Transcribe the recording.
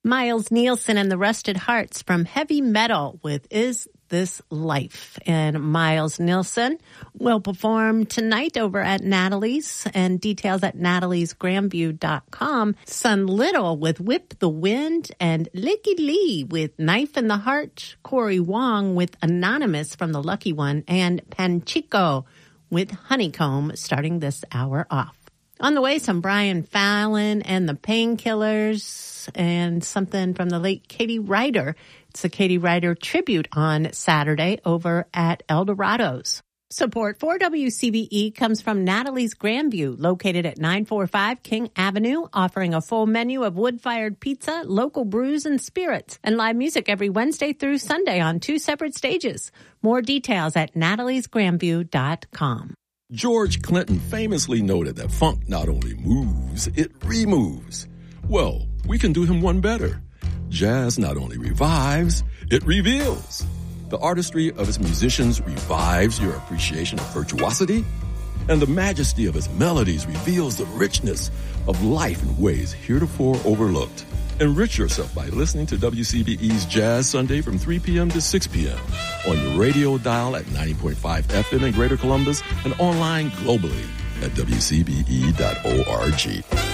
Miles Nielsen and the Rusted Hearts from Heavy Metal with Is This Life. And Miles Nielsen will perform tonight over at Natalie's, and details at nataliesgrandview.com. Son Little with Whip the Wind, and Licky Lee with Knife in the Heart. Corey Wong with Anonymous from The Lucky One, and Panchico with Honeycomb starting this hour off. On the way, some Brian Fallon and the Painkillers, and something from the late Katie Ryder. It's the Katie Ryder tribute on Saturday over at Eldorado's. Support for WCBE comes from Natalie's Grandview, located at 945 King Avenue, offering a full menu of wood-fired pizza, local brews and spirits, and live music every Wednesday through Sunday on 2 separate stages. More details at nataliesgrandview.com. George Clinton famously noted that funk not only moves, it removes. Well, we can do him one better. Jazz not only revives, it reveals. The artistry of its musicians revives your appreciation of virtuosity, and the majesty of its melodies reveals the richness of life in ways heretofore overlooked. Enrich yourself by listening to WCBE's Jazz Sunday from 3 p.m. to 6 p.m. on your radio dial at 90.5 FM in Greater Columbus and online globally at WCBE.org.